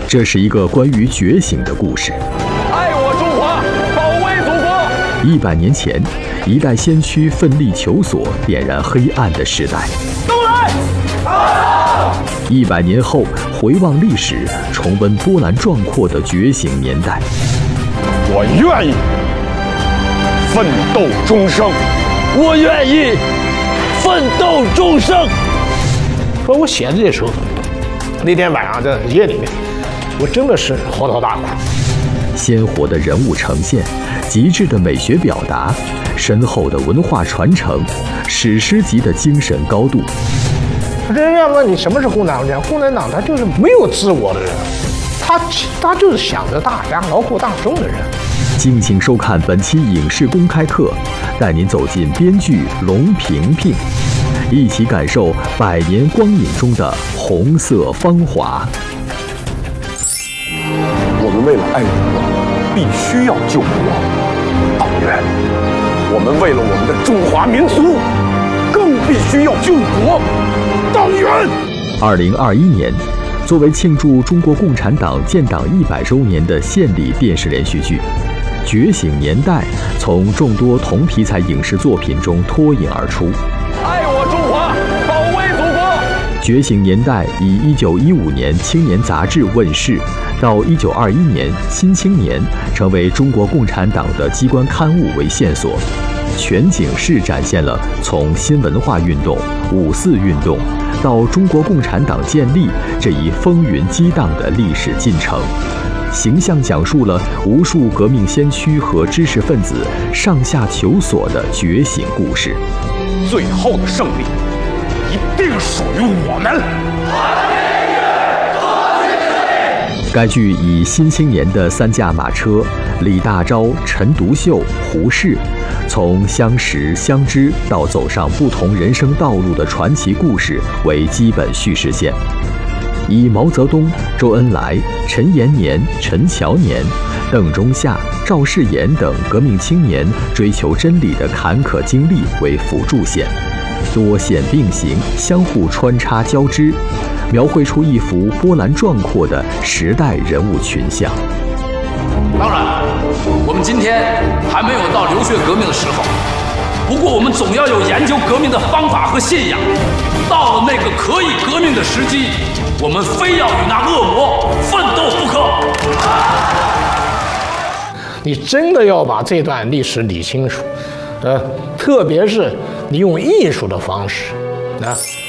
这是一个关于觉醒的故事。 爱我中华，保卫祖国。 100年前，一代先驱奋力求索，点燃黑暗的时代。 都来 ！100年后，回望历史，重温波澜壮阔的觉醒年代。 我愿意奋斗终生， 我愿意奋斗终生。说我写的这时候，那天晚上在夜里面，我真的是嚎啕大哭。 鲜活的人物呈现，极致的美学表达，深厚的文化传承，史诗级的精神高度。 人家问你什么是共产党？共产党他就是没有自我的人，他就是想着大家劳苦大众的人。 敬请收看本期影视公开课，带您走进编剧龙萍萍，一起感受100年光影中的红色芳华。 我们为了爱国，必须要救国。党员，我们为了我们的中华民族，更必须要救国。党员。 2021年，作为庆祝中国共产党建党100周年的献礼电视连续剧《觉醒年代》从众多同题材影视作品中脱颖而出。 爱我中华，保卫祖国。 《觉醒年代》以1915年《青年》杂志问世，到1921年《新青年》成为中国共产党的机关刊物为线索，全景式展现了从新文化运动、5四运动到中国共产党建立这一风云激荡的历史进程，形象讲述了无数革命先驱和知识分子上下求索的觉醒故事。 最后的胜利一定属于我们。 该剧以《新青年》的3驾马车李大钊、陈独秀、胡适，从相识相知到走上不同人生道路的传奇故事为基本叙事线，以毛泽东、周恩来、陈延年、陈乔年、邓中夏、赵世炎等革命青年追求真理的坎坷经历为辅助线，多线并行，相互穿插交织，描绘出一幅波澜壮阔的时代人物群像。 当然，我们今天还没有到流血革命的时候，不过我们总要有研究革命的方法和信仰。到了那个可以革命的时机，我们非要与那恶魔奋斗不可。 你真的要把这段历史理清楚，特别是你用艺术的方式，